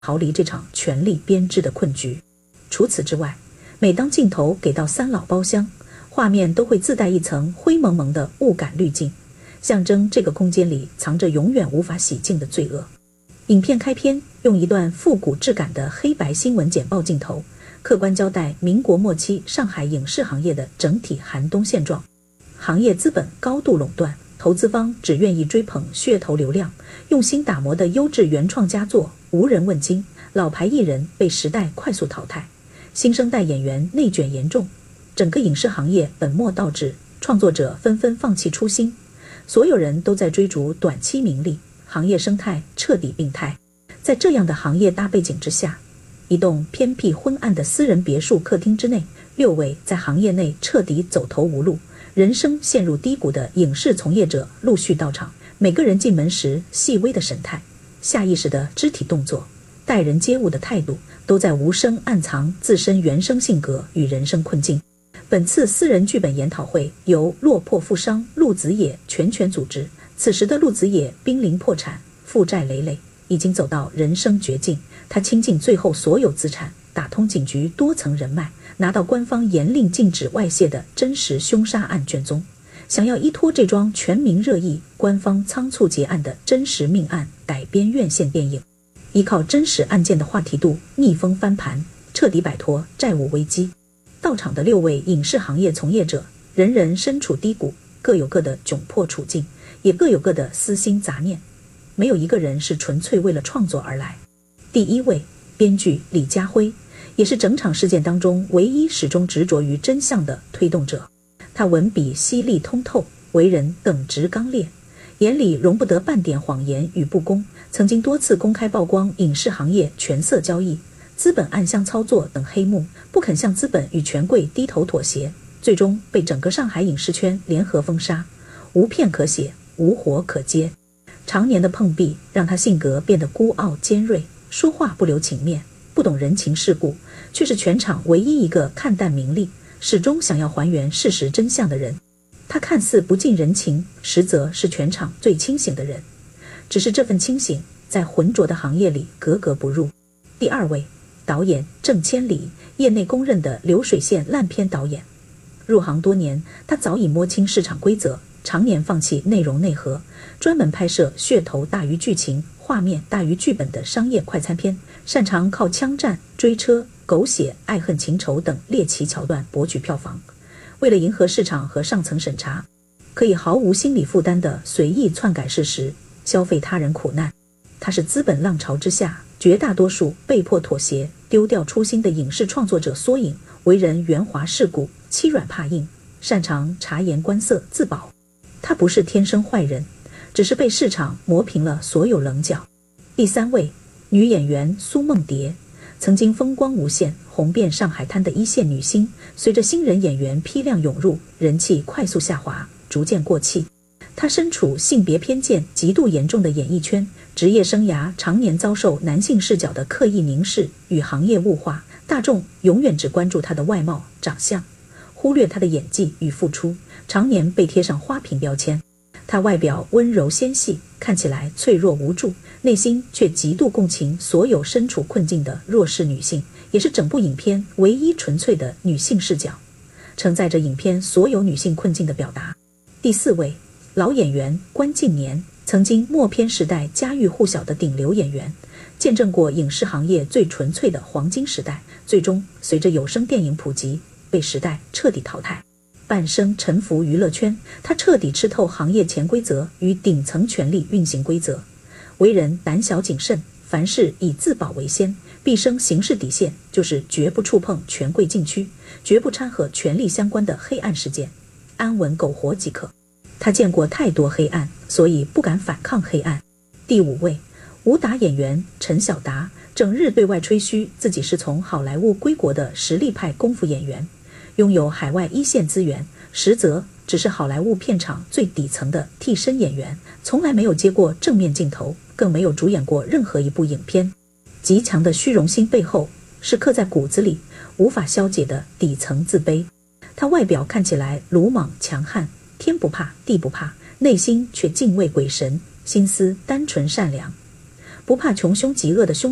逃离这场权力编织的困局。除此之外，每当镜头给到三老包厢，画面都会自带一层灰蒙蒙的雾感滤镜，象征这个空间里藏着永远无法洗净的罪恶。影片开篇用一段复古质感的黑白新闻简报镜头，客观交代民国末期上海影视行业的整体寒冬现状。行业资本高度垄断，投资方只愿意追捧噱头流量，用心打磨的优质原创佳作无人问津，老牌艺人被时代快速淘汰，新生代演员内卷严重，整个影视行业本末倒置，创作者纷纷放弃初心，所有人都在追逐短期名利，行业生态彻底病态。在这样的行业大背景之下，一栋偏僻昏暗的私人别墅客厅之内，6位在行业内彻底走投无路，人生陷入低谷的影视从业者陆续到场。每个人进门时细微的神态、下意识的肢体动作、待人接物的态度，都在无声暗藏自身原生性格与人生困境。本次私人剧本研讨会由落魄富商陆子野全权组织。此时的陆子野濒临破产，负债累累，已经走到人生绝境。他倾尽最后所有资产，打通警局多层人脉，拿到官方严令禁止外泄的真实凶杀案卷宗，想要依托这桩全民热议、官方仓促结案的真实命案改编院线电影，依靠真实案件的话题度逆风翻盘，彻底摆脱债务危机。到场的6位影视行业从业者，人人身处低谷，各有各的窘迫处境，也各有各的私心杂念，没有一个人是纯粹为了创作而来。第1位，编剧李家辉，也是整场事件当中唯一始终执着于真相的推动者。他文笔犀利通透，为人耿直刚烈，眼里容不得半点谎言与不公，曾经多次公开曝光影视行业权色交易、资本暗箱操作等黑幕，不肯向资本与权贵低头妥协，最终被整个上海影视圈联合封杀，无片可写，无活可接。常年的碰壁让他性格变得孤傲尖锐，说话不留情面，不懂人情世故，却是全场唯一一个看淡名利，始终想要还原事实真相的人。他看似不近人情，实则是全场最清醒的人，只是这份清醒在浑浊的行业里格格不入。第2位，导演郑千里，业内公认的流水线烂片导演。入行多年，他早已摸清市场规则，常年放弃内容内核，专门拍摄噱头大于剧情、画面大于剧本的商业快餐片，擅长靠枪战、追车、狗血、爱恨情仇等猎奇桥段博取票房。为了迎合市场和上层审查，可以毫无心理负担地随意篡改事实，消费他人苦难。他是资本浪潮之下绝大多数被迫妥协、丢掉初心的影视创作者缩影，为人圆滑世故，欺软怕硬，擅长察言观色自保。他不是天生坏人，只是被市场磨平了所有棱角。第3位，女演员苏梦蝶，曾经风光无限、红遍上海滩的一线女星，随着新人演员批量涌入，人气快速下滑，逐渐过气。她身处性别偏见极度严重的演艺圈，职业生涯常年遭受男性视角的刻意凝视与行业物化，大众永远只关注她的外貌、长相，忽略她的演技与付出，常年被贴上花瓶标签。她外表温柔纤细，看起来脆弱无助，内心却极度共情所有身处困境的弱势女性，也是整部影片唯一纯粹的女性视角，承载着影片所有女性困境的表达。第4位，老演员关敬年，曾经默片时代家喻户晓的顶流演员，见证过影视行业最纯粹的黄金时代，最终随着有声电影普及，被时代彻底淘汰。半生沉浮娱乐圈，他彻底吃透行业潜规则与顶层权力运行规则，为人胆小谨慎，凡事以自保为先，毕生行事底线就是绝不触碰权贵禁区，绝不掺和权力相关的黑暗事件，安稳苟活即可。他见过太多黑暗，所以不敢反抗黑暗。第5位，武打演员陈晓达，整日对外吹嘘自己是从好莱坞归国的实力派功夫演员，拥有海外一线资源，实则只是好莱坞片场最底层的替身演员，从来没有接过正面镜头，更没有主演过任何一部影片。极强的虚荣心背后，是刻在骨子里无法消解的底层自卑。他外表看起来鲁莽强悍，天不怕地不怕，内心却敬畏鬼神，心思单纯善良，不怕穷凶极恶的凶手，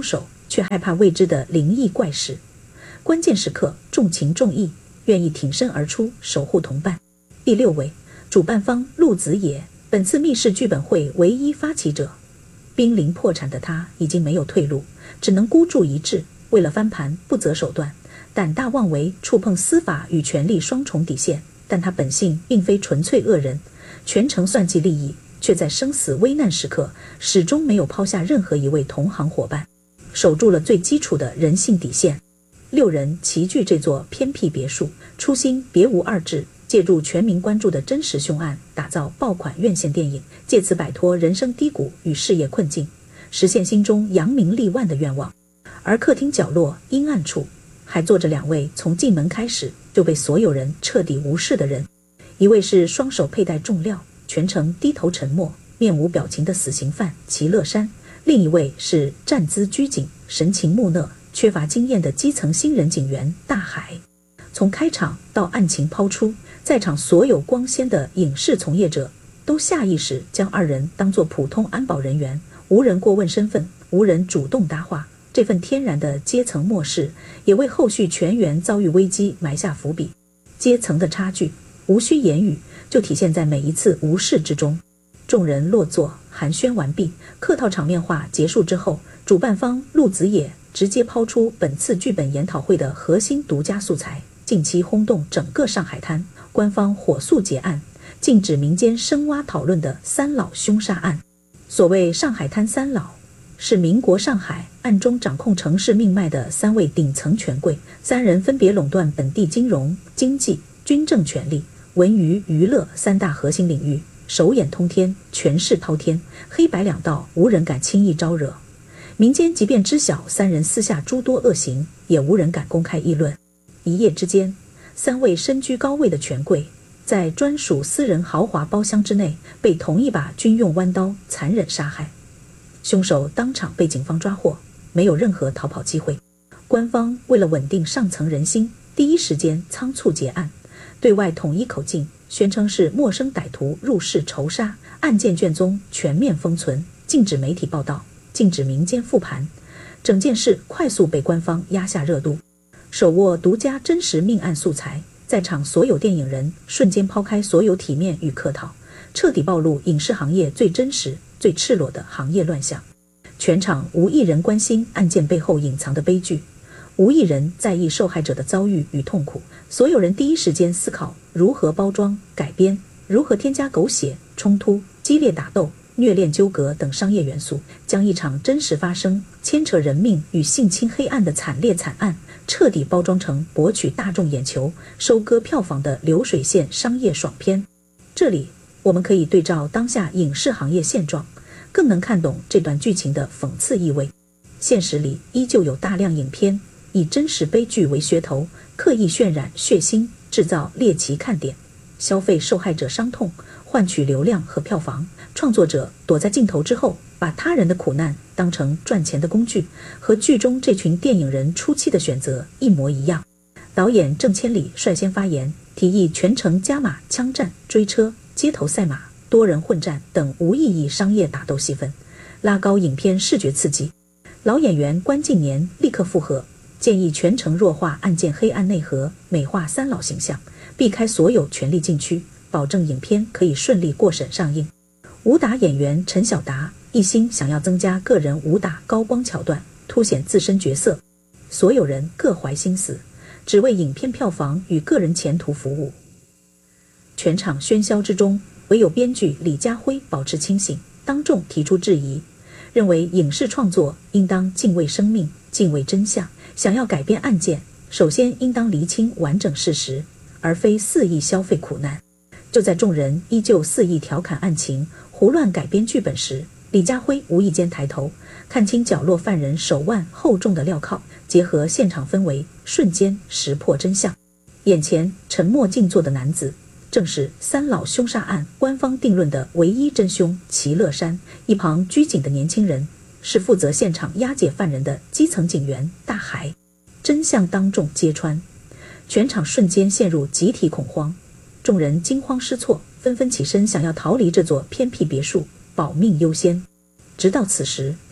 却害怕未知的灵异怪事。关键时刻重情重义，愿意挺身而出守护同伴。第6位，主办方陆子野，本次密室剧本会唯一发起者。濒临破产的他已经没有退路，只能孤注一掷，为了翻盘不择手段，胆大妄为，触碰司法与权力双重底线。但他本性并非纯粹恶人，全程算计利益，却在生死危难时刻始终没有抛下任何一位同行伙伴，守住了最基础的人性底线。6人齐聚这座偏僻别墅，初心别无二致，借助全民关注的真实凶案，打造爆款院线电影，借此摆脱人生低谷与事业困境，实现心中扬名立万的愿望。而客厅角落阴暗处，还坐着2位从进门开始就被所有人彻底无视的人。一位是双手佩戴重料，全程低头沉默，面无表情的死刑犯齐乐山，另一位是站姿拘谨，神情木讷，缺乏经验的基层新人警员大海。从开场到案情抛出，在场所有光鲜的影视从业者都下意识将2人当作普通安保人员，无人过问身份，无人主动搭话。这份天然的阶层漠视，也为后续全员遭遇危机埋下伏笔。阶层的差距无需言语，就体现在每一次无视之中。众人落座寒暄完毕，客套场面话结束之后，主办方陆子野直接抛出本次剧本研讨会的核心独家素材，近期轰动整个上海滩，官方火速结案，禁止民间深挖讨论的3老凶杀案。所谓上海滩3老，是民国上海暗中掌控城市命脉的3位顶层权贵，3人分别垄断本地金融、经济、军政权力、文娱、娱乐3大核心领域，手眼通天，权势滔天，黑白两道无人敢轻易招惹。民间即便知晓3人私下诸多恶行，也无人敢公开议论。一夜之间，3位身居高位的权贵在专属私人豪华包厢之内被同一把军用弯刀残忍杀害，凶手当场被警方抓获，没有任何逃跑机会。官方为了稳定上层人心，第一时间仓促结案，对外统一口径，宣称是陌生歹徒入室仇杀，案件卷宗全面封存，禁止媒体报道，禁止民间复盘。整件事快速被官方压下热度，手握独家真实命案素材，在场所有电影人瞬间抛开所有体面与客套，彻底暴露影视行业最真实、最赤裸的行业乱象。全场无一人关心案件背后隐藏的悲剧，无一人在意受害者的遭遇与痛苦，所有人第一时间思考如何包装、改编，如何添加狗血、冲突、激烈打斗、虐恋纠葛等商业元素，将一场真实发生、牵扯人命与性侵黑暗的惨烈惨案，彻底包装成博取大众眼球、收割票房的流水线商业爽片。这里我们可以对照当下影视行业现状，更能看懂这段剧情的讽刺意味。现实里依旧有大量影片以真实悲剧为噱头，刻意渲染血腥，制造猎奇看点，消费受害者伤痛，换取流量和票房。创作者躲在镜头之后，把他人的苦难当成赚钱的工具，和剧中这群电影人初期的选择一模一样。导演郑千里率先发言，提议全程加码枪战、追车、街头赛马、多人混战等无意义商业打斗戏份，拉高影片视觉刺激。老演员关敬年立刻附和，建议全程弱化案件黑暗内核，美化3老形象，避开所有权力禁区，保证影片可以顺利过审上映。武打演员陈晓达一心想要增加个人武打高光桥段，凸显自身角色，所有人各怀心思，只为影片票房与个人前途服务。全场喧嚣之中，唯有编剧李家辉保持清醒，当众提出质疑，认为影视创作应当敬畏生命，敬畏真相，想要改编案件，首先应当厘清完整事实，而非肆意消费苦难。就在众人依旧肆意调侃案情，胡乱改编剧本时，李家辉无意间抬头，看清角落犯人手腕厚重的镣铐，结合现场氛围，瞬间识破真相。眼前沉默静坐的男子，正是3老凶杀案官方定论的唯一真凶齐乐山。一旁拘谨的年轻人，是负责现场押解犯人的基层警员大海。真相当众揭穿，全场瞬间陷入集体恐慌，众人惊慌失措，纷纷起身想要逃离这座偏僻别墅，保命优先。直到此时，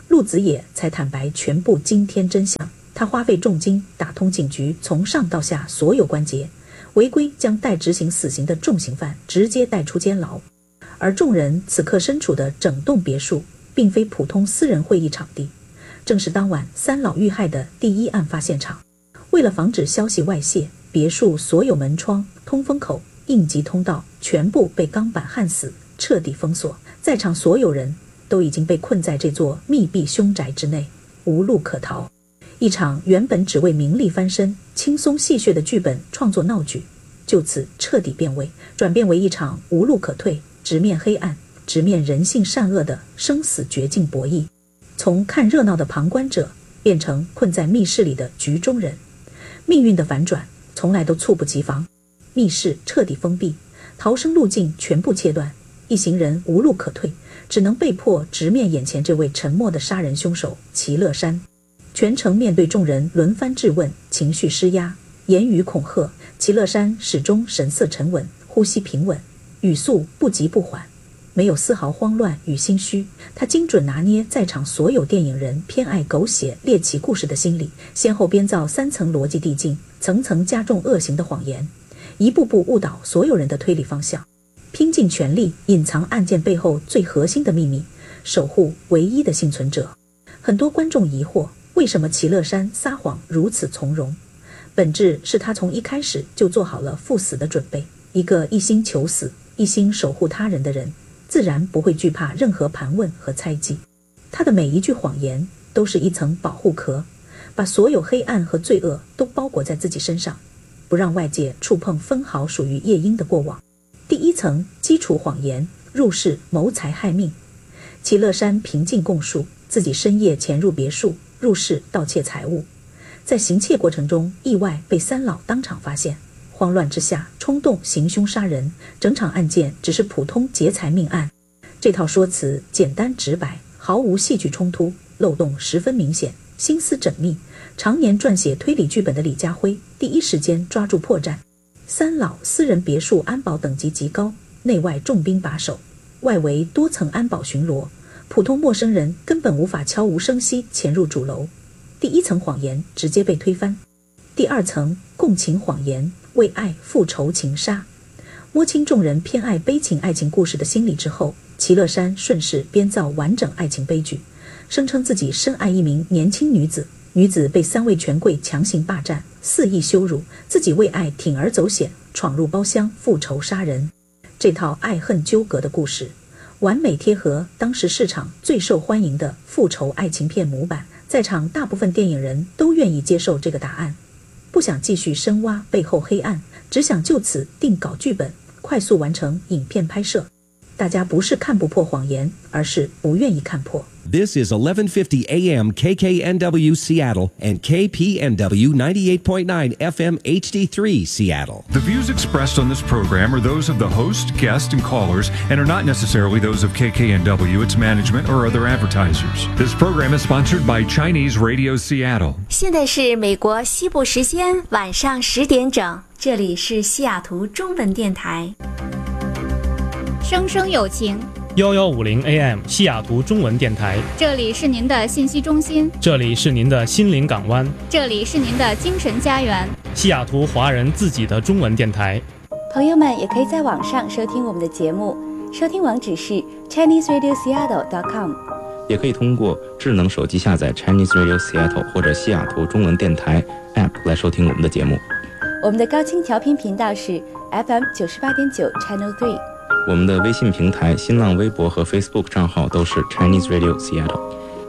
陆子野才坦白全部惊天真相。他花费重金打通警局从上到下所有关节，违规将待执行死刑的重刑犯直接带出监牢。而众人此刻身处的整栋别墅并非普通私人会议场地，正是当晚三老遇害的第一案发现场。为了防止消息外泄，别墅所有门窗、通风口、应急通道全部被钢板焊死，彻底封锁。在场所有人都已经被困在这座密闭凶宅之内，无路可逃。一场原本只为名利翻身、轻松戏谑的剧本创作闹剧，就此彻底变味，转变为一场无路可退、直面黑暗、直面人性善恶的生死绝境博弈。从看热闹的旁观者变成困在密室里的局中人，命运的反转从来都猝不及防。密室彻底封闭，逃生路径全部切断，一行人无路可退，只能被迫直面眼前这位沉默的杀人凶手齐乐山。全程面对众人轮番质问，情绪施压，言语恐吓，齐乐山始终神色沉稳，呼吸平稳，语速不急不缓，没有丝毫慌乱与心虚。他精准拿捏在场所有电影人偏爱狗血猎奇故事的心理，先后编造3层逻辑递进，层层加重恶行的谎言，一步步误导所有人的推理方向，拼尽全力隐藏案件背后最核心的秘密，守护唯一的幸存者。很多观众疑惑，为什么齐乐山撒谎如此从容？本质是他从一开始就做好了赴死的准备。一个一心求死、一心守护他人的人，自然不会惧怕任何盘问和猜忌。他的每一句谎言都是一层保护壳，把所有黑暗和罪恶都包裹在自己身上，不让外界触碰分毫属于夜莺的过往。第一层基础谎言，入室谋财害命。齐乐山平静供述自己深夜潜入别墅，入室盗窃财物，在行窃过程中意外被三老当场发现，慌乱之下冲动行凶杀人，整场案件只是普通劫财命案。这套说辞简单直白，毫无戏剧冲突，漏洞十分明显，心思缜密。常年撰写推理剧本的李家辉第一时间抓住破绽。三老私人别墅安保等级极高，内外重兵把守，外围多层安保巡逻，普通陌生人根本无法悄无声息潜入主楼。第一层谎言直接被推翻。第二层共情谎言，为爱复仇情杀。摸清众人偏爱悲情爱情故事的心理之后，齐乐山顺势编造完整爱情悲剧，声称自己深爱一名年轻女子，女子被3位权贵强行霸占，肆意羞辱，自己为爱铤而走险，闯入包厢复仇杀人。这套爱恨纠葛的故事完美贴合当时市场最受欢迎的复仇爱情片模板，在场大部分电影人都愿意接受这个答案，不想继续深挖背后黑暗，只想就此定稿剧本，快速完成影片拍摄。大家不是看不破谎言，而是不愿意看破。 This is 1150 AM KKNW Seattle and KPNW 98.9 FM HD3 Seattle. The views expressed on this program are those of the host, guests, and callers and are not necessarily those of KKNW, its management, or other advertisers. This program is sponsored by Chinese Radio Seattle. 现在是美国西部时间晚上10点整，这里是西雅图中文电台。 生生有情 1150 AM 西雅图中文电台， 这里是您的信息中心， 这里是您的心灵港湾， 这里是您的精神家园， 西雅图华人自己的中文电台。 朋友们也可以在网上收听我们的节目，收听网址是 ChineseRadioSeattle.com， 也可以通过智能手机下载 Chinese Radio Seattle 或者西雅图中文电台 App 来收听我们的节目。 我们的高清调频频道是 FM 98.9 Channel 3。 我们的微信平台、新浪微博和 Facebook 账号都是 Chinese Radio Seattle。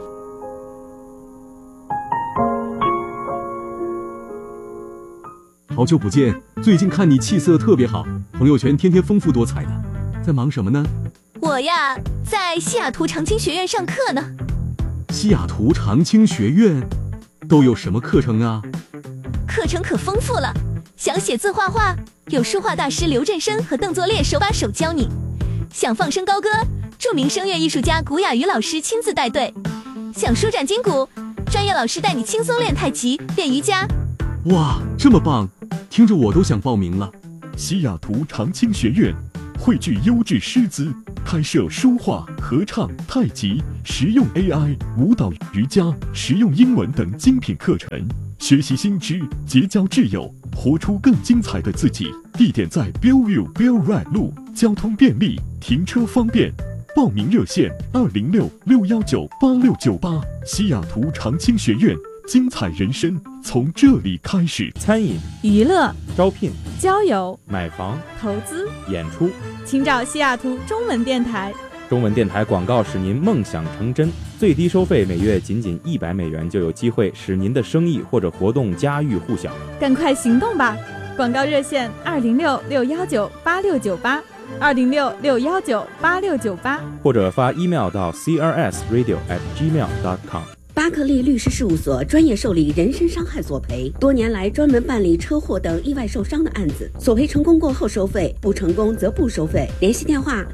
好久不见，最近看你气色特别好，朋友圈天天丰富多彩的，在忙什么呢？ 我呀，在西雅图长青学院上课呢。 西雅图长青学院都有什么课程啊？ 课程可丰富了，想写字画画，有书画大师刘振生和邓作烈手把手教你；想放声高歌，著名声乐艺术家古雅瑜老师亲自带队；想舒展筋骨，专业老师带你轻松练太极、练瑜伽。 哇，这么棒，听着我都想报名了。 西雅图长青学院汇聚优质师资， 开设书画、合唱、太极、实用 AI、舞蹈、瑜伽、实用英文等精品课程，学习新知，结交挚友，活出更精彩的自己。地点在 Bellevue Bell Ride 路，交通便利，停车方便。报名热线206-619-8698。西雅图长青学院，精彩人生从这里开始。 餐饮、 娱乐、 招聘、 交友、 买房、 投资、 演出， 请找西雅图中文电台。 中文电台广告使您梦想成真，最低收费每月仅$100，就有机会使您的生意或者活动家喻户晓。 赶快行动吧！广告热线206-619-8698，206-619-8698， 或者发 email 到 crsradio@gmail.com。 巴克利律师事务所专业受理人身伤害索赔，多年来专门办理车祸等意外受伤的案子，索赔成功过后收费，不成功则不收费。联系电话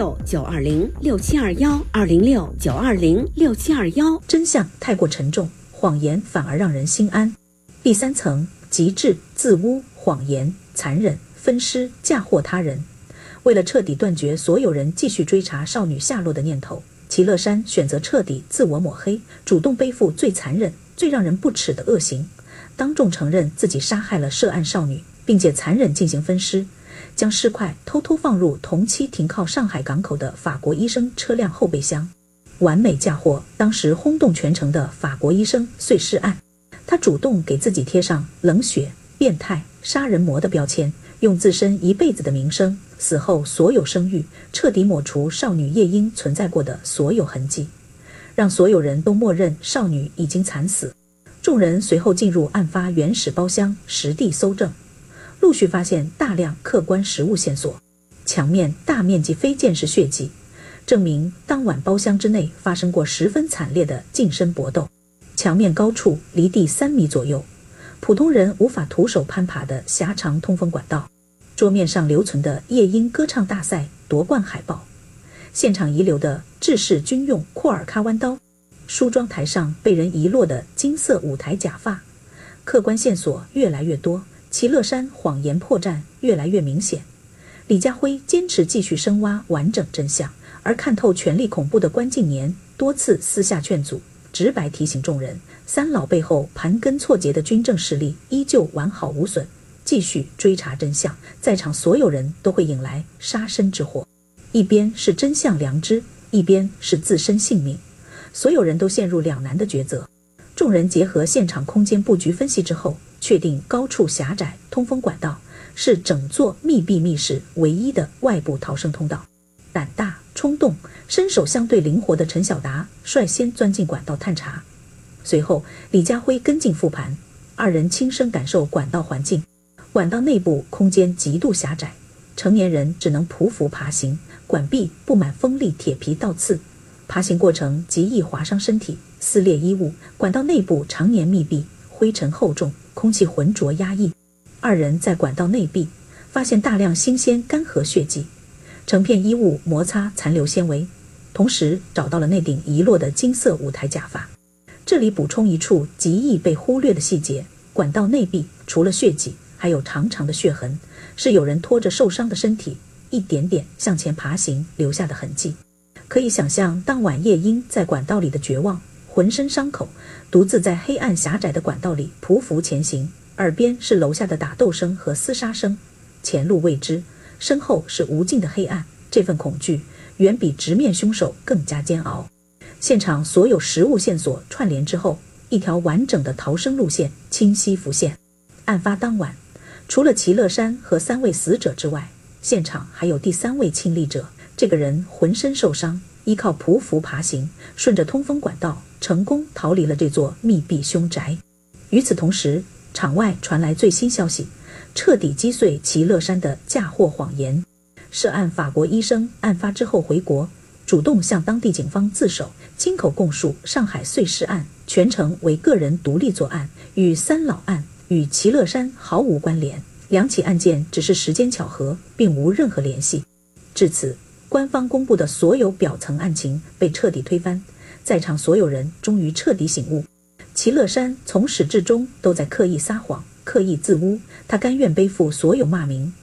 206-920-6721，206-920-6721。 真相太过沉重，谎言反而让人心安。第三层，极致、自污、谎言、残忍、分尸、嫁祸他人。为了彻底断绝所有人继续追查少女下落的念头，齐乐山选择彻底自我抹黑，主动背负最残忍、最让人不齿的恶行，当众承认自己杀害了涉案少女，并且残忍进行分尸，将尸块偷偷放入同期停靠上海港口的法国医生车辆后备箱，完美嫁祸当时轰动全城的法国医生碎尸案。他主动给自己贴上冷血、变态、杀人魔的标签，用自身一辈子的名声、死后所有声誉，彻底抹除少女夜莺存在过的所有痕迹，让所有人都默认少女已经惨死。众人随后进入案发原始包厢实地搜证，陆续发现大量客观实物线索，墙面大面积非溅式血迹，证明当晚包厢之内发生过十分惨烈的近身搏斗。墙面高处离地3米左右，普通人无法徒手攀爬的狭长通风管道，桌面上留存的夜莺歌唱大赛夺冠海报，现场遗留的制式军用库尔喀弯刀，梳妆台上被人遗落的金色舞台假发。客观线索越来越多，齐乐山谎言破绽越来越明显。李家辉坚持继续深挖完整真相，而看透权力恐怖的关敬年多次私下劝阻，直白提醒众人，三老背后盘根错节的军政势力依旧完好无损，继续追查真相，在场所有人都会引来杀身之祸。一边是真相良知，一边是自身性命，所有人都陷入两难的抉择。众人结合现场空间布局分析之后，确定高处狭窄通风管道是整座密闭密室唯一的外部逃生通道。胆大冲动、身手相对灵活的陈小达率先钻进管道探查，随后李家辉跟进复盘，二人亲身感受管道环境。管道内部空间极度狭窄，成年人只能匍匐爬行，管壁布满锋利铁皮倒刺，爬行过程极易划伤身体，撕裂衣物。管道内部常年密闭，灰尘厚重，空气浑浊压抑。二人在管道内壁发现大量新鲜干涸血迹，成片衣物摩擦残留纤维，同时找到了那顶遗落的金色舞台假发。这里补充一处极易被忽略的细节，管道内壁除了血迹，还有长长的血痕，是有人拖着受伤的身体一点点向前爬行留下的痕迹。可以想象当晚夜莺在管道里的绝望，浑身伤口，独自在黑暗狭窄的管道里匍匐前行，耳边是楼下的打斗声和厮杀声，前路未知，身后是无尽的黑暗，这份恐惧远比直面凶手更加煎熬。现场所有实物线索串联之后，一条完整的逃生路线清晰浮现。案发当晚，除了齐乐山和3位死者之外，现场还有第3位亲历者。这个人浑身受伤，依靠匍匐爬行，顺着通风管道成功逃离了这座密闭凶宅。与此同时，场外传来最新消息，彻底击碎齐乐山的嫁祸谎言。涉案法国医生案发之后回国，主动向当地警方自首，亲口供述上海碎尸案全程为个人独立作案，与三老案与齐乐山毫无关联，两起案件只是时间巧合，并无任何联系。至此，官方公布的所有表层案情被彻底推翻，在场所有人终于彻底醒悟，齐乐山从始至终都在刻意撒谎，刻意自污，他甘愿背负所有骂名，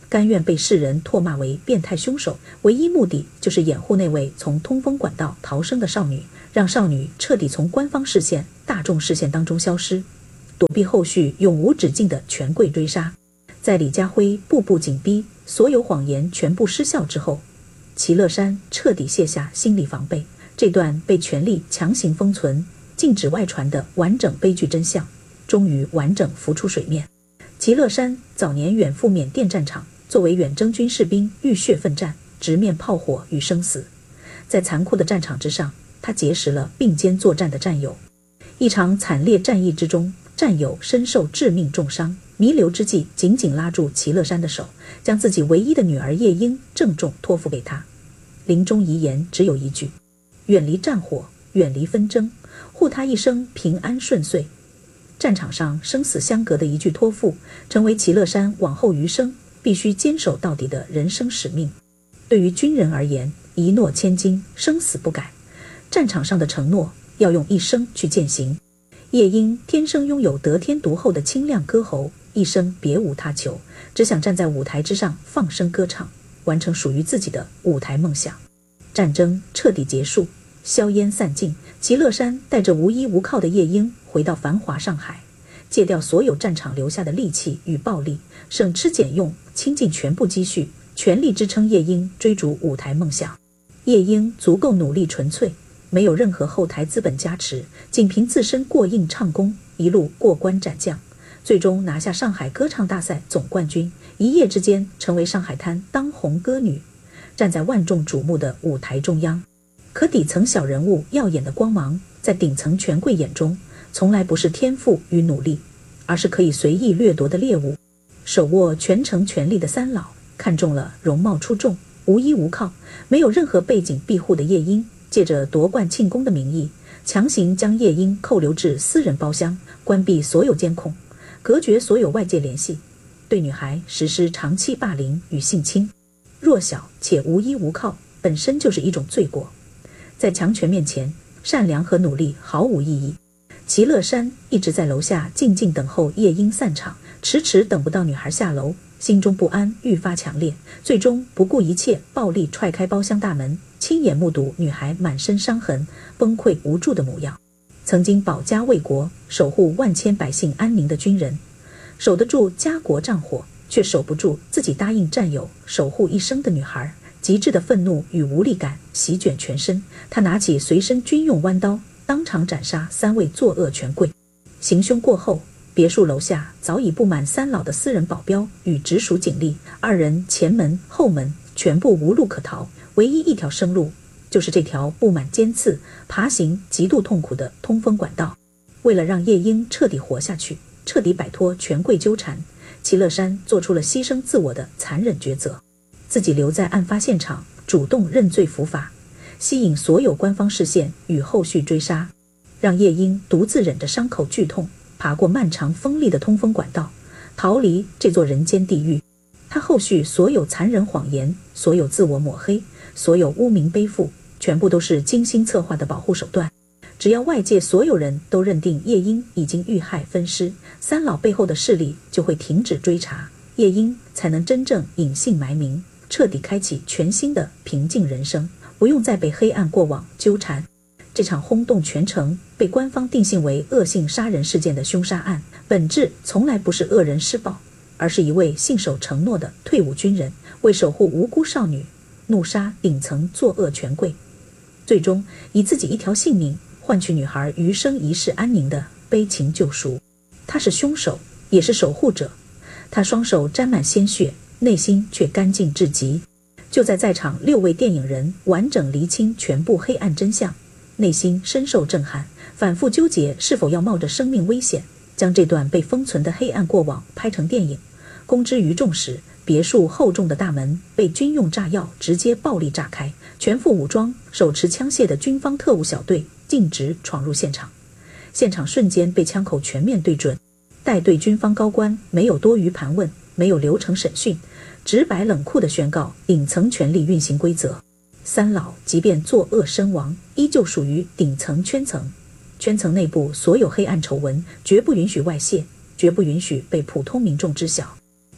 甘愿被世人唾骂为变态凶手，唯一目的就是掩护那位从通风管道逃生的少女，让少女彻底从官方视线、大众视线当中消失，躲避后续永无止境的权贵追杀。在李家辉步步紧逼，所有谎言全部失效之后，齐乐山彻底卸下心理防备，这段被权力强行封存、禁止外传的完整悲剧真相终于完整浮出水面。齐乐山早年远赴缅甸战场，作为远征军士兵浴血奋战，直面炮火与生死。在残酷的战场之上，他结识了并肩作战的战友。一场惨烈战役之中，战友身受致命重伤，弥留之际紧紧拉住齐乐山的手，将自己唯一的女儿夜莺郑重托付给他。临终遗言只有一句：远离战火，远离纷争，护他一生平安顺遂。战场上生死相隔的一句托付，成为齐乐山往后余生必须坚守到底的人生使命。对于军人而言，一诺千金，生死不改。战场上的承诺要用一生去践行。夜莺天生拥有得天独厚的清亮歌喉，一生别无他求，只想站在舞台之上放声歌唱，完成属于自己的舞台梦想。战争彻底结束，硝烟散尽，齐乐山带着无依无靠的夜莺回到繁华上海，戒掉所有战场留下的戾气与暴力，省吃俭用，倾尽全部积蓄，全力支撑夜莺追逐舞台梦想。夜莺足够努力纯粹，没有任何后台资本加持，仅凭自身过硬唱功，一路过关斩将，最终拿下上海歌唱大赛总冠军，一夜之间成为上海滩当红歌女，站在万众瞩目的舞台中央。可底层小人物耀眼的光芒，在顶层权贵眼中，从来不是天赋与努力，而是可以随意掠夺的猎物。手握全城权力的三老，看中了容貌出众、无依无靠、没有任何背景庇护的夜莺，借着夺冠庆功的名义，强行将夜莺扣留至私人包厢，关闭所有监控，隔绝所有外界联系，对女孩实施长期霸凌与性侵。弱小且无依无靠本身就是一种罪过，在强权面前，善良和努力毫无意义。齐乐山一直在楼下静静等候夜莺散场，迟迟等不到女孩下楼，心中不安愈发强烈，最终不顾一切暴力踹开包厢大门，亲眼目睹女孩满身伤痕、崩溃无助的模样。曾经保家卫国、守护万千百姓安宁的军人，守得住家国战火，却守不住自己答应战友守护一生的女孩。极致的愤怒与无力感席卷全身，他拿起随身军用弯刀，当场斩杀3位作恶权贵。行凶过后，别墅楼下早已布满三老的私人保镖与直属警力，二人前门后门全部无路可逃，唯一一条生路就是这条布满尖刺、爬行极度痛苦的通风管道。为了让夜莺彻底活下去，彻底摆脱权贵纠缠，齐乐山做出了牺牲自我的残忍抉择，自己留在案发现场，主动认罪伏法，吸引所有官方视线与后续追杀，让夜莺独自忍着伤口剧痛，爬过漫长锋利的通风管道，逃离这座人间地狱。他后续所有残忍谎言，所有自我抹黑，所有污名背负，全部都是精心策划的保护手段。只要外界所有人都认定夜莺已经遇害分尸，三老背后的势力就会停止追查，夜莺才能真正隐姓埋名，彻底开启全新的平静人生，不用再被黑暗过往纠缠。这场轰动全城、被官方定性为恶性杀人事件的凶杀案，本质从来不是恶人施暴，而是一位信守承诺的退伍军人，为守护无辜少女，怒杀顶层作恶权贵，最终以自己一条性命换取女孩余生一世安宁的悲情救赎。他是凶手，也是守护者。他双手沾满鲜血，内心却干净至极。就在场6位电影人完整厘清全部黑暗真相，内心深受震撼，反复纠结是否要冒着生命危险，将这段被封存的黑暗过往拍成电影。公之于众时，别墅厚重的大门被军用炸药直接暴力炸开，全副武装、手持枪械的军方特务小队径直闯入现场，现场瞬间被枪口全面对准。带队军方高官没有多余盘问，没有流程审讯，直白冷酷地宣告顶层权力运行规则。三老即便作恶身亡，依旧属于顶层圈层，圈层内部所有黑暗丑闻绝不允许外泄，绝不允许被普通民众知晓。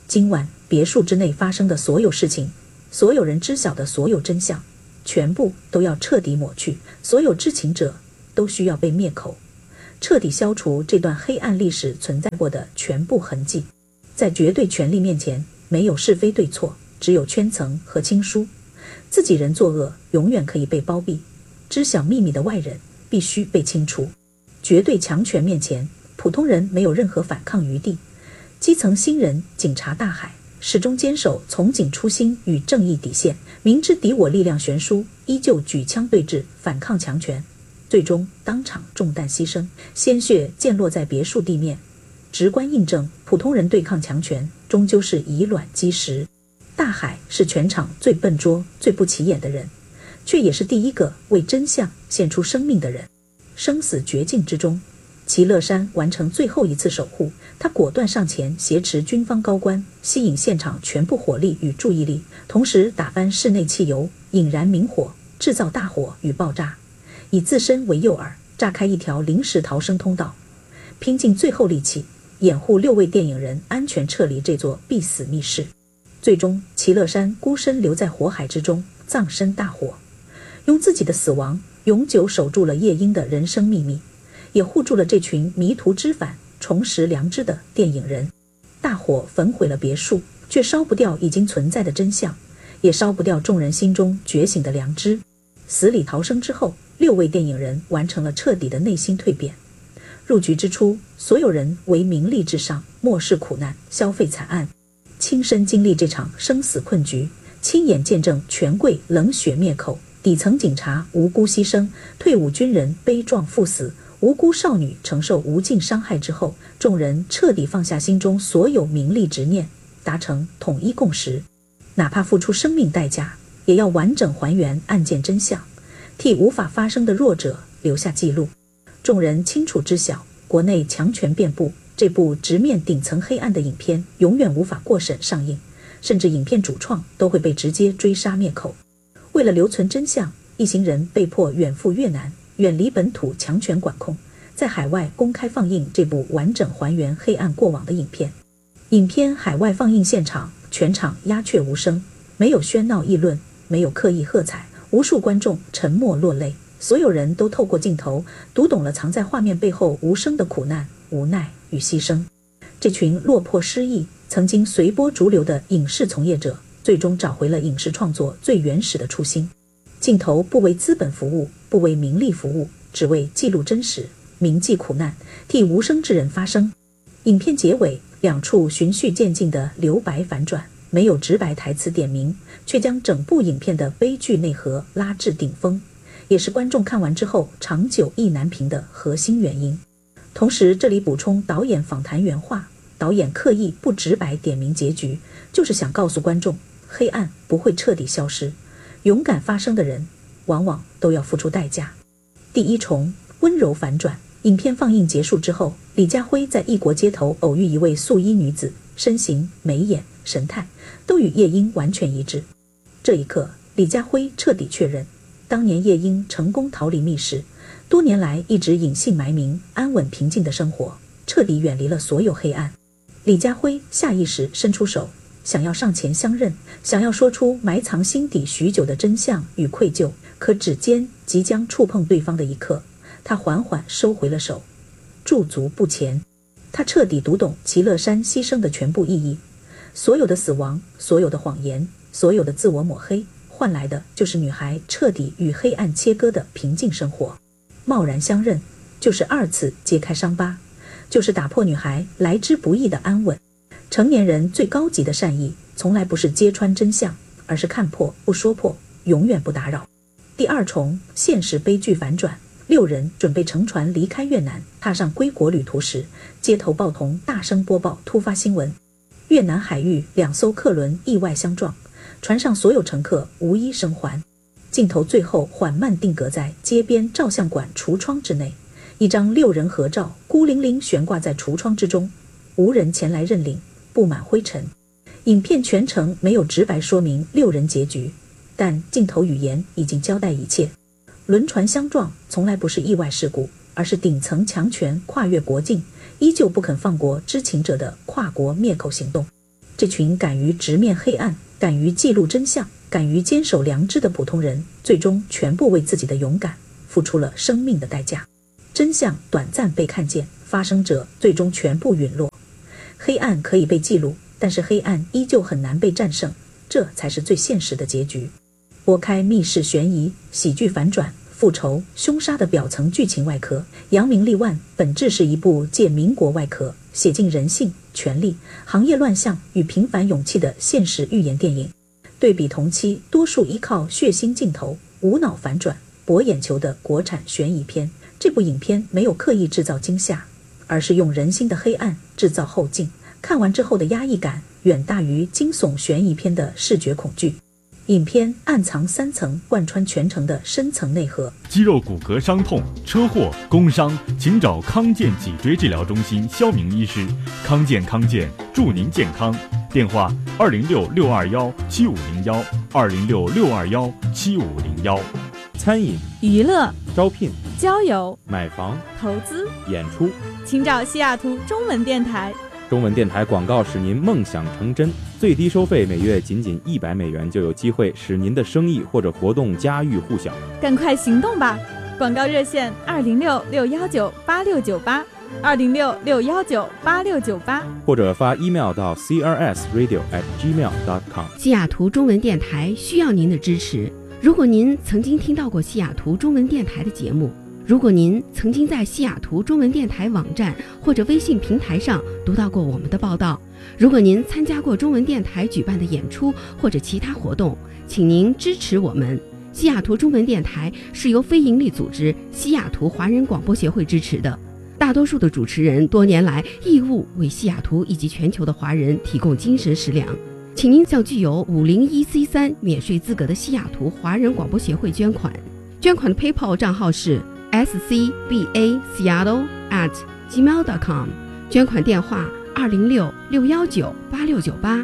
今晚别墅之内发生的所有事情，所有人知晓的所有真相，全部都要彻底抹去，所有知情者都需要被灭口，彻底消除这段黑暗历史存在过的全部痕迹。在绝对权力面前，没有是非对错，只有圈层和亲疏。自己人作恶永远可以被包庇，知晓秘密的外人必须被清除。绝对强权面前，普通人没有任何反抗余地。基层新人警察大海，始终坚守从警初心与正义底线，明知敌我力量悬殊，依旧举枪对峙，反抗强权，最终当场中弹牺牲，鲜血溅落在别墅地面，直观印证普通人对抗强权终究是以卵击石。大海是全场最笨拙最不起眼的人，却也是第一个为真相献出生命的人。生死绝境之中，齐乐山完成最后一次守护，他果断上前挟持军方高官，吸引现场全部火力与注意力，同时打翻室内汽油，引燃明火，制造大火与爆炸，以自身为诱饵，炸开一条临时逃生通道，拼尽最后力气掩护6位电影人安全撤离这座必死密室。最终齐乐山孤身留在火海之中，葬身大火，用自己的死亡永久守住了夜莺的人生秘密，也护住了这群迷途知返重拾良知的电影人。大火焚毁了别墅，却烧不掉已经存在的真相，也烧不掉众人心中觉醒的良知。死里逃生之后，6位电影人完成了彻底的内心蜕变。入局之初，所有人为名利至上，漠视苦难，消费惨案，亲身经历这场生死困局，亲眼见证权贵冷血灭口，底层警察无辜牺牲，退伍军人悲壮赴死，无辜少女承受无尽伤害之后，众人彻底放下心中所有名利执念，达成统一共识，哪怕付出生命代价，也要完整还原案件真相，替无法发声的弱者留下记录。众人清楚知晓，国内强权遍布，这部直面顶层黑暗的影片永远无法过审上映，甚至影片主创都会被直接追杀灭口。为了留存真相，一行人被迫远赴越南，远离本土强权管控，在海外公开放映这部完整还原黑暗过往的影片。影片海外放映现场，全场鸦雀无声，没有喧闹议论，没有刻意喝彩，无数观众沉默落泪，所有人都透过镜头读懂了藏在画面背后无声的苦难、无奈与牺牲。这群落魄失意、曾经随波逐流的影视从业者，最终找回了影视创作最原始的初心。镜头不为资本服务，不为名利服务，只为记录真实，铭记苦难，替无声之人发声。影片结尾2处循序渐进的留白反转，没有直白台词点名，却将整部影片的悲剧内核拉至顶峰，也是观众看完之后长久意难平的核心原因。同时这里补充导演访谈原话，导演刻意不直白点明结局，就是想告诉观众，黑暗不会彻底消失，勇敢发声的人往往都要付出代价。第1重温柔反转。影片放映结束之后，李家辉在异国街头偶遇一位素衣女子，身形、眉眼、神态都与夜莺完全一致。这一刻，李家辉彻底确认，当年夜莺成功逃离密室，多年来一直隐姓埋名、安稳平静的生活，彻底远离了所有黑暗。李家辉下意识伸出手，想要上前相认，想要说出埋藏心底许久的真相与愧疚，可指尖即将触碰对方的一刻，他缓缓收回了手，驻足不前。他彻底读懂齐乐山牺牲的全部意义，所有的死亡，所有的谎言，所有的自我抹黑，换来的就是女孩彻底与黑暗切割的平静生活。贸然相认，就是2次揭开伤疤，就是打破女孩来之不易的安稳。成年人最高级的善意，从来不是揭穿真相，而是看破不说破，永远不打扰。第2重现实悲剧反转。6人准备乘船离开越南，踏上归国旅途时，街头报童大声播报突发新闻：越南海域2艘客轮意外相撞，船上所有乘客无一生还。镜头最后缓慢定格在街边照相馆橱窗之内，一张6人合照孤零零悬挂在橱窗之中，无人前来认领，布满灰尘。影片全程没有直白说明6人结局，但镜头语言已经交代一切。轮船相撞从来不是意外事故，而是顶层强权跨越国境，依旧不肯放过知情者的跨国灭口行动。 这群敢于直面黑暗、敢于记录真相、敢于坚守良知的普通人，最终全部为自己的勇敢付出了生命的代价。真相短暂被看见，发生者最终全部陨落。黑暗可以被记录，但是黑暗依旧很难被战胜，这才是最现实的结局。拨开密室悬疑、喜剧反转、复仇、凶杀的表层剧情外壳，扬名立万本质是一部借民国外壳写尽人性、权力、行业乱象与平凡勇气的现实寓言电影。对比同期多数依靠血腥镜头、无脑反转、博眼球的国产悬疑片，这部影片没有刻意制造惊吓，而是用人心的黑暗制造后劲。看完之后的压抑感远大于惊悚悬疑片的视觉恐惧。影片暗藏3层，贯穿全程的深层内核。 肌肉骨骼伤痛、车祸、工伤，请找康健脊椎治疗中心肖明医师。康健祝您健康。电话206-621-7501 206-621-7501。 餐饮、 娱乐、 招聘、 交友、 买房、 投资、 演出， 请找西雅图中文电台。 中文电台广告使您梦想成真，最低收费每月仅$100就有机会使您的生意或者活动家喻户晓。 赶快行动吧！广告热线206-619-8698 206-619-8698， 或者发 email 到 crsradio@gmail.com。 西雅图中文电台需要您的支持。如果您曾经听到过西雅图中文电台的节目，如果您曾经在西雅图中文电台网站或者微信平台上读到过我们的报道，如果您参加过中文电台举办的演出或者其他活动，请您支持我们。西雅图中文电台是由非营利组织西雅图华人广播协会支持的，大多数的主持人多年来义务为西雅图以及全球的华人提供精神食粮。请您向具有501C3免税资格的西雅图华人广播协会捐款。捐款的 PayPal 账号是scbaseattle@gmail.com， 捐款电话206-619-8698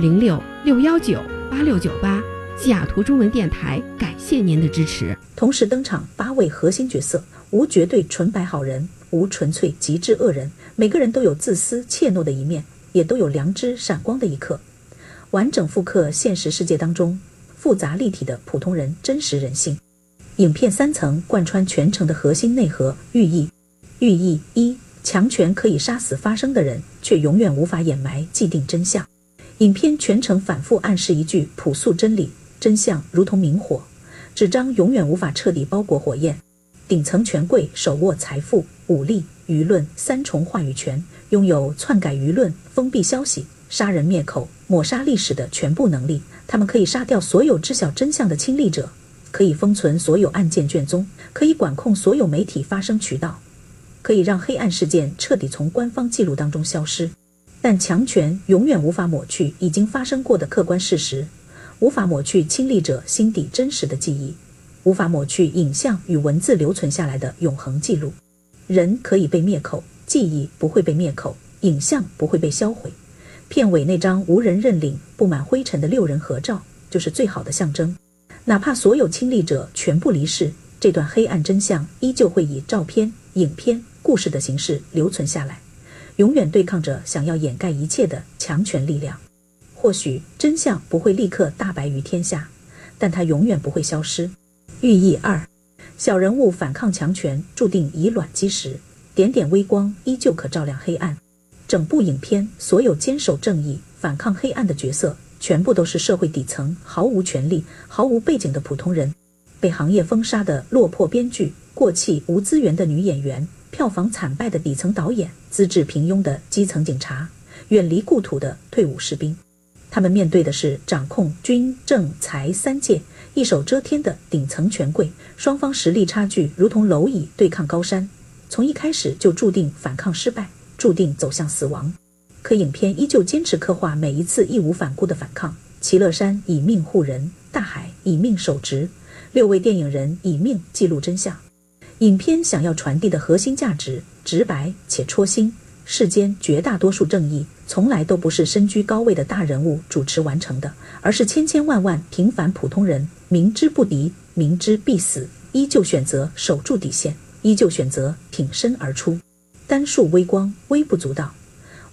206-619-8698。西雅图中文电台感谢您的支持。 同时登场8位核心角色，无绝对纯白好人，无纯粹极致恶人，每个人都有自私怯懦的一面，也都有良知闪光的一刻，完整复刻现实世界当中复杂立体的普通人真实人性。影片3层贯穿全程的核心内核寓意。寓意1：强权可以杀死发生的人，却永远无法掩埋既定真相。影片全程反复暗示一句朴素真理：真相如同明火，纸张永远无法彻底包裹火焰。顶层权贵手握财富、武力、舆论3重话语权，拥有篡改舆论、封闭消息、杀人灭口、抹杀历史的全部能力。他们可以杀掉所有知晓真相的亲历者，可以封存所有案件卷宗，可以管控所有媒体发声渠道，可以让黑暗事件彻底从官方记录当中消失。但强权永远无法抹去已经发生过的客观事实，无法抹去亲历者心底真实的记忆，无法抹去影像与文字留存下来的永恒记录。人可以被灭口，记忆不会被灭口，影像不会被销毁。片尾那张无人认领、布满灰尘的6人合照就是最好的象征。哪怕所有亲历者全部离世，这段黑暗真相依旧会以照片、影片、故事的形式留存下来，永远对抗着想要掩盖一切的强权力量。或许真相不会立刻大白于天下，但它永远不会消失。寓意2：小人物反抗强权，注定以卵击石，点点微光依旧可照亮黑暗。整部影片所有坚守正义、反抗黑暗的角色，全部都是社会底层毫无权利、毫无背景的普通人。被行业封杀的落魄编剧，过气无资源的女演员，票房惨败的底层导演，资质平庸的基层警察，远离故土的退伍士兵。他们面对的是掌控军政财3界一手遮天的顶层权贵，双方实力差距如同蝼蚁对抗高山，从一开始就注定反抗失败，注定走向死亡。可影片依旧坚持刻画每一次义无反顾的反抗。齐乐山以命护人，大海以命守职，6位电影人以命记录真相。影片想要传递的核心价值直白且戳心，世间绝大多数正义从来都不是身居高位的大人物主持完成的，而是千千万万平凡普通人明知不敌，明知必死，依旧选择守住底线，依旧选择挺身而出。单数微光微不足道，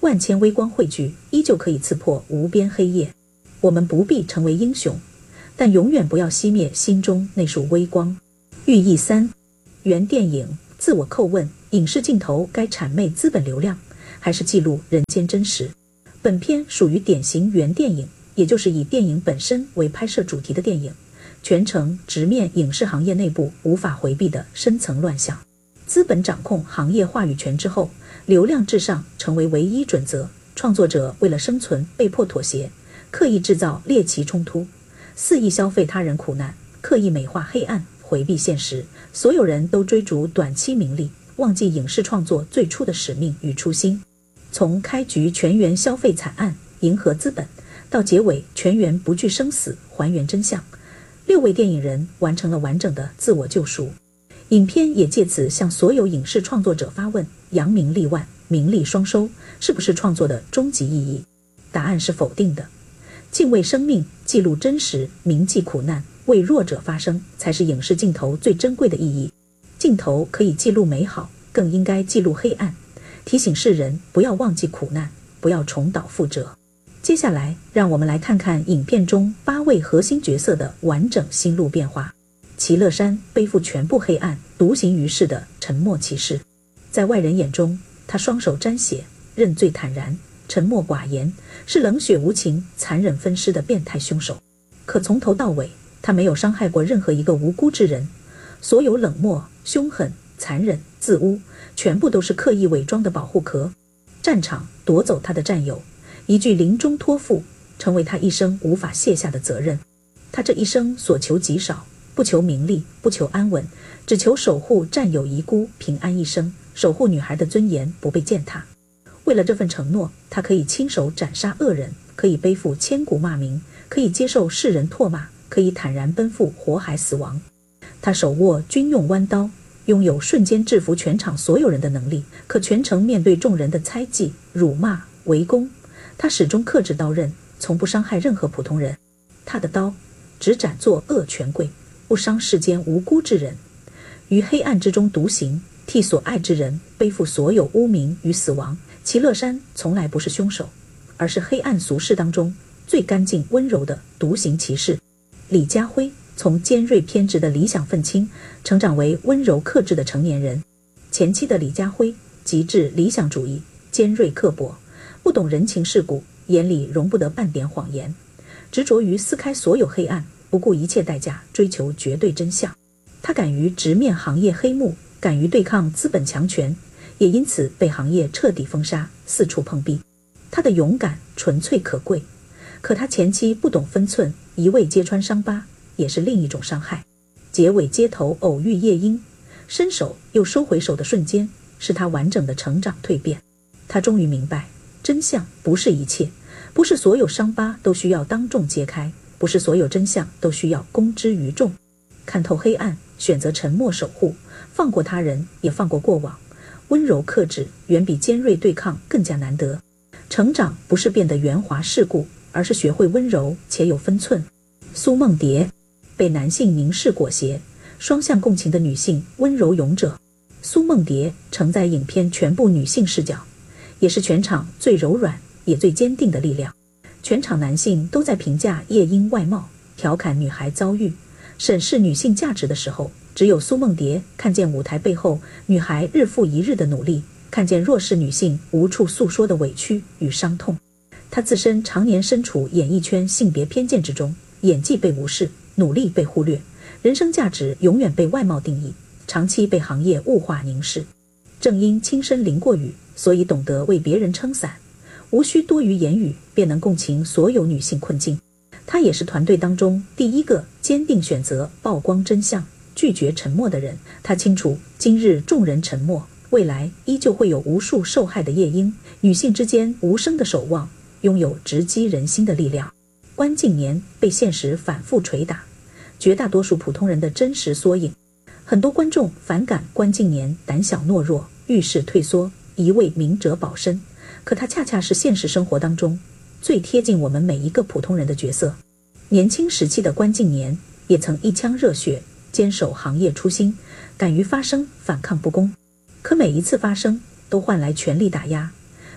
万千微光汇聚，依旧可以刺破无边黑夜。我们不必成为英雄，但永远不要熄灭心中那束微光。寓意3：原电影自我叩问：影视镜头该谄媚资本流量，还是记录人间真实？本片属于典型原电影，也就是以电影本身为拍摄主题的电影，全程直面影视行业内部无法回避的深层乱象。资本掌控行业话语权之后，流量至上成为唯一准则，创作者为了生存被迫妥协，刻意制造猎奇冲突，肆意消费他人苦难，刻意美化黑暗，回避现实。所有人都追逐短期名利，忘记影视创作最初的使命与初心。从开局全员消费惨案，迎合资本，到结尾全员不惧生死，还原真相，6位电影人完成了完整的自我救赎。影片也借此向所有影视创作者发问：扬名立万，名利双收，是不是创作的终极意义？答案是否定的。敬畏生命，记录真实，铭记苦难，为弱者发声，才是影视镜头最珍贵的意义。镜头可以记录美好，更应该记录黑暗，提醒世人不要忘记苦难，不要重蹈覆辙。接下来让我们来看看影片中8位核心角色的完整心路变化。齐乐山背负全部黑暗，独行于世的沉默骑士，在外人眼中，他双手沾血，认罪坦然，沉默寡言，是冷血无情、残忍分尸的变态凶手。可从头到尾，他没有伤害过任何一个无辜之人，所有冷漠、凶狠、残忍、自污，全部都是刻意伪装的保护壳。战场夺走他的战友，一句临终托付，成为他一生无法卸下的责任。他这一生所求极少，不求名利，不求安稳，只求守护战友遗孤平安一生，守护女孩的尊严不被践踏。为了这份承诺，他可以亲手斩杀恶人，可以背负千古骂名，可以接受世人唾骂，可以坦然奔赴火海死亡。他手握军用弯刀，拥有瞬间制服全场所有人的能力，可全程面对众人的猜忌、辱骂、围攻，他始终克制刀刃，从不伤害任何普通人。他的刀只斩作恶权贵，不伤世间无辜之人。于黑暗之中独行，替所爱之人背负所有污名与死亡。齐乐山从来不是凶手，而是黑暗俗世当中最干净温柔的独行骑士。李家辉从尖锐偏执的理想愤青成长为温柔克制的成年人。前期的李家辉极致理想主义，尖锐刻薄，不懂人情世故，眼里容不得半点谎言，执着于撕开所有黑暗，不顾一切代价追求绝对真相。他敢于直面行业黑幕，敢于对抗资本强权，也因此被行业彻底封杀，四处碰壁。他的勇敢纯粹可贵，可他前期不懂分寸，一味揭穿伤疤，也是另一种伤害。结尾街头偶遇夜莺，伸手又收回手的瞬间，是他完整的成长蜕变。他终于明白，真相不是一切，不是所有伤疤都需要当众揭开，不是所有真相都需要公之于众。看透黑暗，选择沉默守护，放过他人，也放过过往。温柔克制远比尖锐对抗更加难得。成长不是变得圆滑世故，而是学会温柔且有分寸。苏梦蝶被男性凝视裹挟，双向共情的女性温柔勇者。苏梦蝶承载影片全部女性视角，也是全场最柔软也最坚定的力量。全场男性都在评价夜莺外貌，调侃女孩遭遇，审视女性价值的时候，只有苏梦蝶看见舞台背后女孩日复一日的努力，看见弱势女性无处诉说的委屈与伤痛。她自身常年身处演艺圈性别偏见之中，演技被无视，努力被忽略，人生价值永远被外貌定义，长期被行业物化凝视。正因亲身淋过雨，所以懂得为别人撑伞，无需多余言语便能共情所有女性困境。她也是团队当中第一个坚定选择曝光真相，拒绝沉默的人。她清楚，今日众人沉默，未来依旧会有无数受害的夜莺，女性之间无声的守望，拥有直击人心的力量。关敬年被现实反复捶打，绝大多数普通人的真实缩影。很多观众反感关敬年胆小懦弱，遇事退缩，一味明哲保身，可他恰恰是现实生活当中最贴近我们每一个普通人的角色。年轻时期的关敬年也曾一腔热血，坚守行业初心，敢于发声反抗不公。可每一次发声都换来权力打压，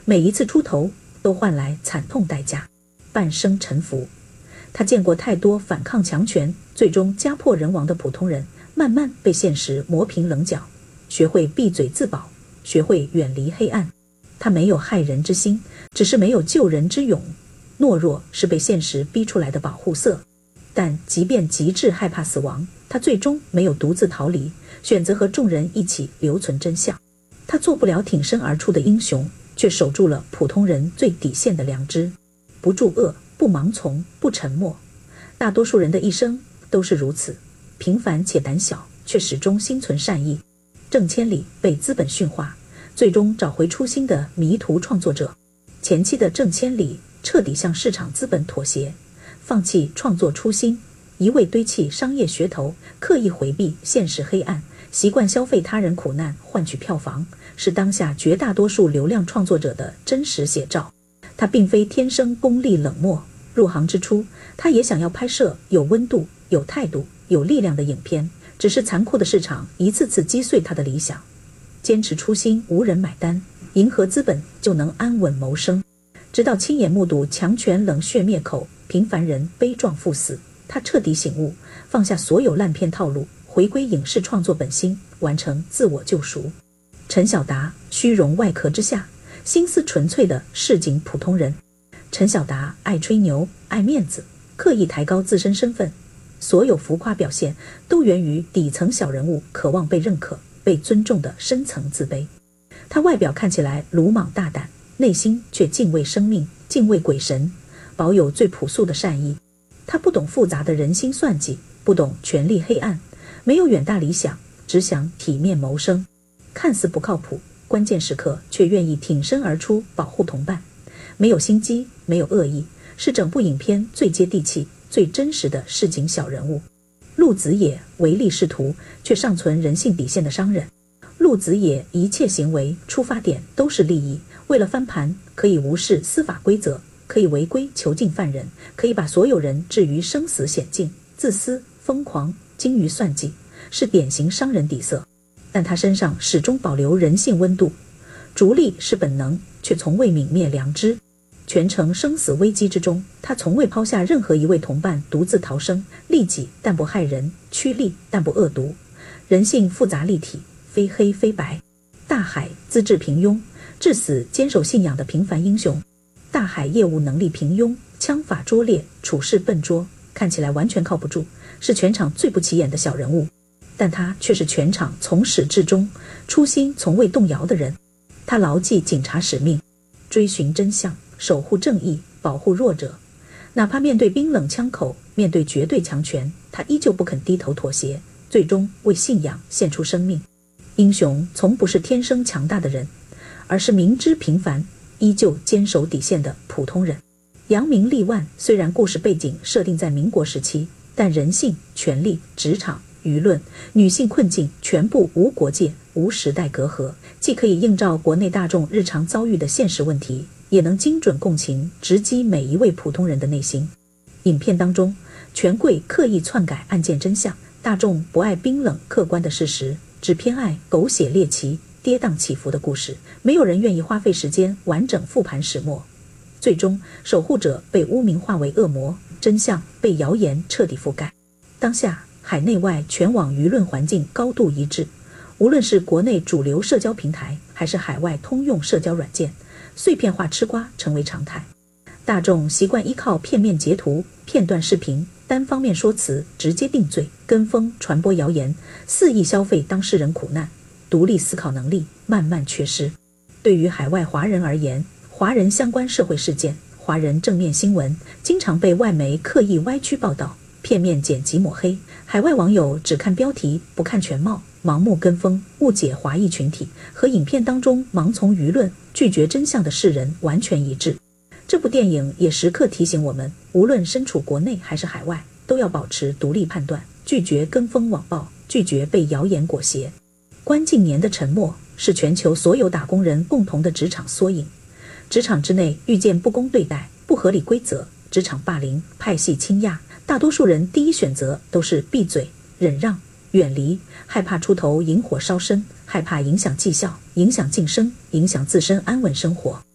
每一次出头都换来惨痛代价，半生臣服。他见过太多反抗强权，最终家破人亡的普通人，慢慢被现实磨平棱角，学会闭嘴自保，学会远离黑暗。他没有害人之心，只是没有救人之勇。懦弱是被现实逼出来的保护色，但即便极致害怕死亡，他最终没有独自逃离，选择和众人一起留存真相。他做不了挺身而出的英雄，却守住了普通人最底线的良知，不助恶，不盲从，不沉默。大多数人的一生都是如此，平凡且胆小，却始终心存善意。郑千里被资本驯化，最终找回初心的迷途创作者。前期的郑千里彻底向市场资本妥协，放弃创作初心，一味堆砌商业噱头，刻意回避现实黑暗，习惯消费他人苦难换取票房，是当下绝大多数流量创作者的真实写照。他并非天生功利冷漠，入行之初他也想要拍摄有温度、有态度、有力量的影片，只是残酷的市场一次次击碎他的理想。坚持初心无人买单，迎合资本就能安稳谋生。直到亲眼目睹强权冷血灭口，平凡人悲壮赴死，他彻底醒悟，放下所有烂片套路，回归影视创作本心，完成自我救赎。陈晓达虚荣外壳之下，心思纯粹的市井普通人。陈晓达爱吹牛，爱面子，刻意抬高自身身份，所有浮夸表现都源于底层小人物渴望被认可、被尊重的深层自卑。他外表看起来鲁莽大胆，内心却敬畏生命，敬畏鬼神，保有最朴素的善意。他不懂复杂的人心算计，不懂权力黑暗，没有远大理想，只想体面谋生。看似不靠谱，关键时刻却愿意挺身而出保护同伴。没有心机，没有恶意，是整部影片最接地气、最真实的市井小人物。陆子野唯利是图，却尚存人性底线的商人。陆子野一切行为出发点都是利益，为了翻盘可以无视司法规则，可以违规囚禁犯人，可以把所有人置于生死险境，自私、疯狂、精于算计，是典型商人底色。但他身上始终保留人性温度，逐利是本能，却从未泯灭良知。全程生死危机之中，他从未抛下任何一位同伴独自逃生，利己但不害人，趋利但不恶毒。人性复杂立体，非黑非白。大海资质平庸，至死坚守信仰的平凡英雄。大海业务能力平庸，枪法拙劣，处事笨拙，看起来完全靠不住，是全场最不起眼的小人物。但他却是全场从始至终初心从未动摇的人。他牢记警察使命，追寻真相，守护正义，保护弱者。哪怕面对冰冷枪口，面对绝对强权，他依旧不肯低头妥协，最终为信仰献出生命。英雄从不是天生强大的人，而是明知平凡依旧坚守底线的普通人。扬名立万虽然故事背景设定在民国时期，但人性、权力、职场、舆论、女性困境全部无国界、无时代隔阂，既可以映照国内大众日常遭遇的现实问题，也能精准共情，直击每一位普通人的内心。影片当中，权贵刻意篡改案件真相，大众不爱冰冷客观的事实，只偏爱狗血猎奇、跌宕起伏的故事，没有人愿意花费时间完整复盘始末。最终，守护者被污名化为恶魔，真相被谣言彻底覆盖。当下海内外全网舆论环境高度一致，无论是国内主流社交平台，还是海外通用社交软件，碎片化吃瓜成为常态。大众习惯依靠片面截图、片段视频、单方面说辞直接定罪，跟风传播谣言，肆意消费当事人苦难，独立思考能力慢慢缺失。对于海外华人而言，华人相关社会事件、华人正面新闻经常被外媒刻意歪曲报道，片面剪辑抹黑。海外网友只看标题不看全貌，盲目跟风，误解华裔群体，和影片当中盲从舆论、拒绝真相的世人完全一致。这部电影也时刻提醒我们，无论身处国内还是海外，都要保持独立判断，拒绝跟风网暴，拒绝被谣言裹挟。关敬年的沉默是全球所有打工人共同的职场缩影。职场之内遇见不公对待、不合理规则、职场霸凌、派系倾轧，大多数人第一选择都是闭嘴、忍让、远离，害怕出头引火烧身，害怕影响绩效、影响晋升、影响自身安稳生活。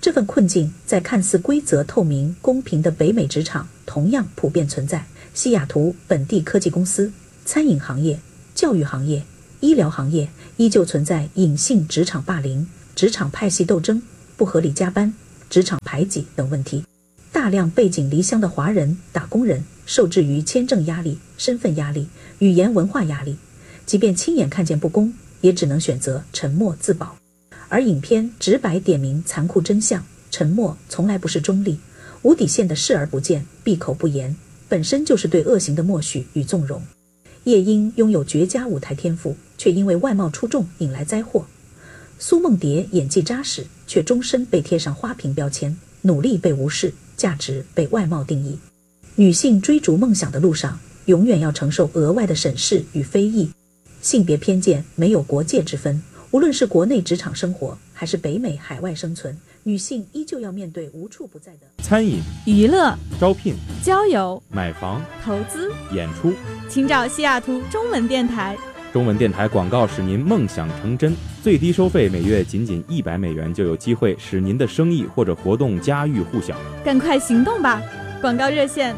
这份困境在看似规则透明、公平的北美职场同样普遍存在。西雅图本地科技公司、餐饮行业、教育行业、医疗行业依旧存在隐性职场霸凌、职场派系斗争、不合理加班、职场排挤等问题。大量背井离乡的华人打工人受制于签证压力、身份压力、语言文化压力，即便亲眼看见不公，也只能选择沉默自保。而影片直白点明残酷真相，沉默从来不是中立，无底线的视而不见、闭口不言，本身就是对恶行的默许与纵容。夜莺拥有绝佳舞台天赋，却因为外貌出众引来灾祸。苏梦蝶演技扎实，却终身被贴上花瓶标签，努力被无视，价值被外貌定义。女性追逐梦想的路上，永远要承受额外的审视与非议。性别偏见没有国界之分，无论是国内职场生活，还是北美海外生存，女性依旧要面对无处不在的餐饮、 娱乐、 招聘、 交友、 买房、 投资、 演出， 请找西雅图中文电台。 中文电台广告使您梦想成真，最低收费每月仅$100，就有机会使您的生意或者活动家喻户晓。 赶快行动吧！广告热线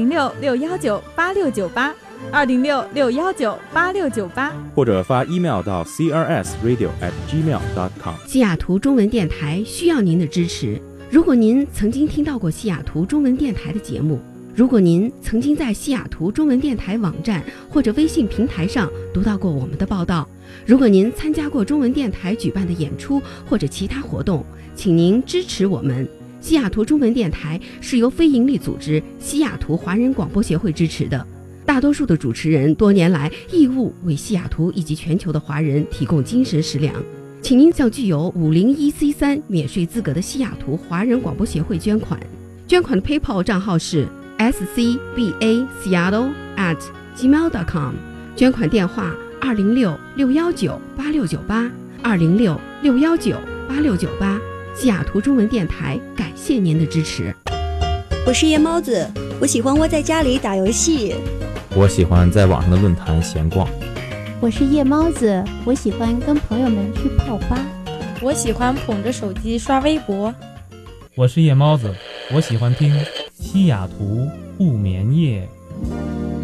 206-619-8698，206-619-8698， 或者发 email 到 crsradio@gmail.com。 西雅图中文电台需要您的支持。如果您曾经听到过西雅图中文电台的节目，如果您曾经在西雅图中文电台网站或者微信平台上读到过我们的报道，如果您参加过中文电台举办的演出或者其他活动，请您支持我们。西雅图中文电台是由非营利组织西雅图华人广播协会支持的，大多数的主持人多年来义务为西雅图以及全球的华人提供精神食粮。请您向具有501C3免税资格的西雅图华人广播协会捐款，捐款的 PayPal 账号是scbaseattle@gmail.com， 捐款电话206-619-8698，206-619-8698。西雅图中文电台感谢您的支持。 我是夜猫子，我喜欢窝在家里打游戏。 我喜欢在网上的论坛闲逛。 我是夜猫子，我喜欢跟朋友们去泡吧。 我喜欢捧着手机刷微博。 我是夜猫子，我喜欢听西雅图不眠夜。